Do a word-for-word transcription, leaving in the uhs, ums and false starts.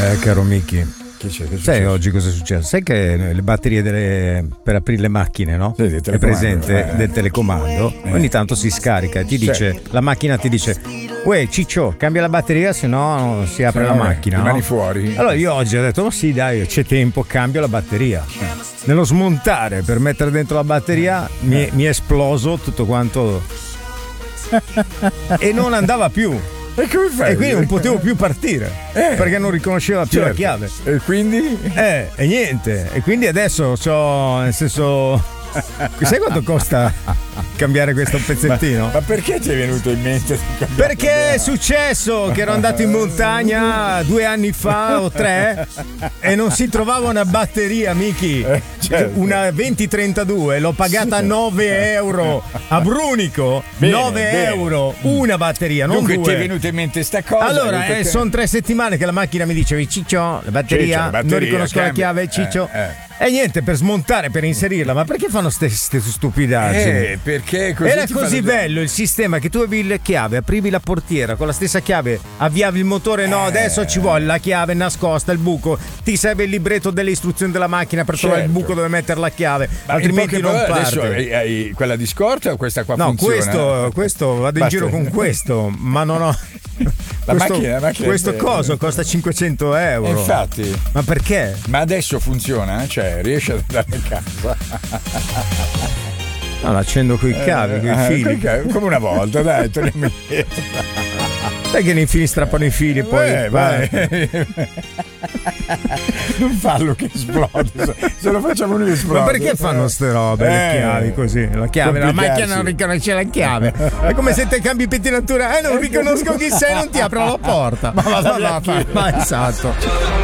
Eh, caro Miki. Che c'è, che sai oggi cosa è successo? Sai che le batterie delle, per aprire le macchine, no? Sì, è presente eh. del telecomando, eh. ogni tanto si scarica e ti dice, sì. la macchina ti dice: uè Ciccio, cambia la batteria, se no non si apre sì, la macchina. Rimani no? fuori. Allora io oggi ho detto: oh sì, dai, c'è tempo, cambio la batteria. Eh. Nello smontare per mettere dentro la batteria mi è, mi è esploso tutto quanto e non andava più. E come fai? E quindi non potevo più partire eh, perché non riconosceva più certo. la chiave. E quindi? Eh, e niente. E quindi adesso c'ho, nel senso. Sai quanto costa cambiare questo pezzettino? Ma, ma perché ti è venuto in mente? Perché è successo che ero andato in montagna due anni fa o tre e non si trovava una batteria, Miki. Eh, certo. Una venti trentadue, l'ho pagata sì. nove euro a Brunico. Bene, nove bene. euro una batteria, non Dunque due. ti è venuta in mente sta cosa? Allora, perché... eh, sono tre settimane che la macchina mi dice: Ciccio, la batteria, Ciccio, la batteria non riconosco cambia. la chiave, Ciccio. Eh, eh. E niente, per smontare, per inserirla, ma perché fanno queste stupidaggini? Eh, perché così era ti così fanno... bello il sistema che tu avevi la chiave, aprivi la portiera con la stessa chiave, avviavi il motore. No, eh. adesso ci vuole la chiave nascosta, il buco, ti serve il libretto delle istruzioni della macchina per certo. trovare il buco dove mettere la chiave, ma altrimenti non parte. Adesso hai, hai quella di scorta o questa qua no, funziona? questo, questo vado in Basta. giro con questo, ma non ho. La questo, macchina, la macchina questo è... coso costa cinquecento euro. Infatti. Ma perché? Ma adesso funziona? Cioè, riesci ad andare a casa? No, l'accendo coi cavi, coi eh, fili. Cavi, come una volta, dai, torniamo indietro. Sai che nei fili strappano i fili e poi. Eh, vai. Non farlo che esplode. Se lo facciamo noi esplode. Ma perché fanno ste robe? Eh, le chiavi così? La chiave, la macchina non riconosce la chiave. È come se te cambi pettinatura. Eh, non riconosco chi sei, non ti apro la porta. Ma va, ma, ma, ma esatto.